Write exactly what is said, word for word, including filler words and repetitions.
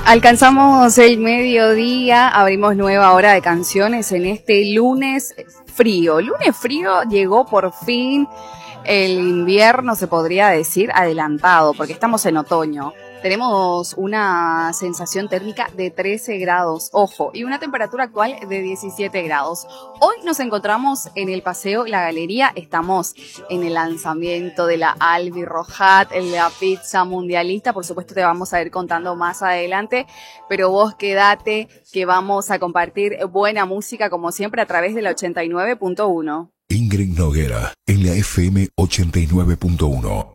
Alcanzamos el mediodía, abrimos nueva hora de canciones en este lunes frío. Lunes frío, llegó por fin el invierno, se podría decir, adelantado, porque estamos en otoño. Tenemos una sensación térmica de trece grados, ojo, y una temperatura actual de diecisiete grados. Hoy nos encontramos en el Paseo La Galería, estamos en el lanzamiento de la Albi Rojat, la pizza mundialista, por supuesto te vamos a ir contando más adelante, pero vos quédate que vamos a compartir buena música como siempre a través de la ochenta y nueve punto uno. Ingrid Noguera en la F M ochenta y nueve punto uno.